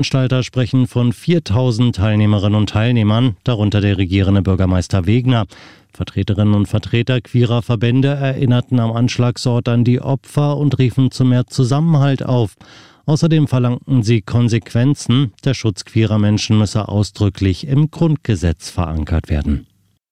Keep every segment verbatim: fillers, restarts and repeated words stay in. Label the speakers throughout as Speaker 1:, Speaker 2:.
Speaker 1: Veranstalter sprechen von viertausend Teilnehmerinnen und Teilnehmern, darunter der regierende Bürgermeister Wegner. Vertreterinnen und Vertreter queerer Verbände erinnerten am Anschlagsort an die Opfer und riefen zu mehr Zusammenhalt auf. Außerdem verlangten sie Konsequenzen. Der Schutz queerer Menschen müsse ausdrücklich im Grundgesetz verankert werden.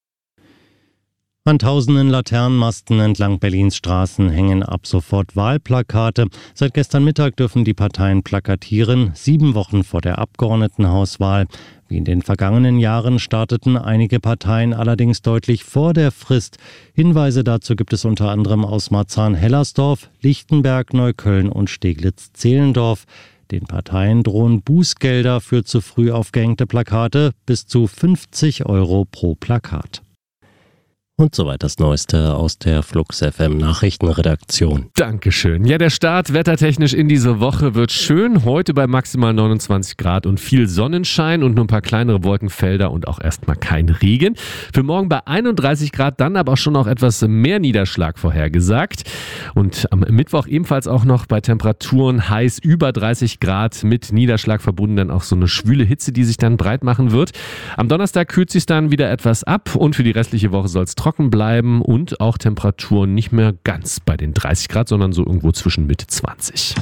Speaker 1: An tausenden Laternenmasten entlang Berlins Straßen hängen ab sofort Wahlplakate. Seit gestern Mittag dürfen die Parteien plakatieren, sieben Wochen vor der Abgeordnetenhauswahl. Wie in den vergangenen Jahren starteten einige Parteien allerdings deutlich vor der Frist. Hinweise dazu gibt es unter anderem aus Marzahn-Hellersdorf, Lichtenberg, Neukölln und Steglitz-Zehlendorf. Den Parteien drohen Bußgelder für zu früh aufgehängte Plakate bis zu fünfzig Euro pro Plakat. Und soweit das Neueste aus der Flux F M Nachrichtenredaktion.
Speaker 2: Dankeschön. Ja, der Start wettertechnisch in diese Woche wird schön. Heute bei maximal neunundzwanzig Grad und viel Sonnenschein und nur ein paar kleinere Wolkenfelder und auch erstmal kein Regen. Für morgen bei einunddreißig Grad, dann aber auch schon noch etwas mehr Niederschlag vorhergesagt. Und am Mittwoch ebenfalls auch noch bei Temperaturen heiß über dreißig Grad mit Niederschlag verbunden, dann auch so eine schwüle Hitze, die sich dann breit machen wird. Am Donnerstag kühlt sich dann wieder etwas ab und für die restliche Woche soll es trocken bleiben und auch Temperaturen nicht mehr ganz bei den dreißig Grad, sondern so irgendwo zwischen Mitte zwanzig.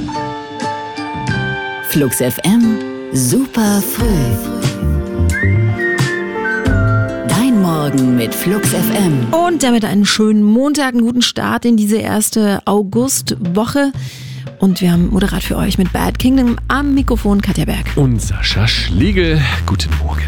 Speaker 3: Flux F M, super früh. Dein Morgen mit Flux F M.
Speaker 4: Und damit einen schönen Montag, einen guten Start in diese erste Augustwoche. Und wir haben moderat für euch mit Bad Kingdom am Mikrofon Katja Berg.
Speaker 2: Und Sascha Schlegel. Guten Morgen.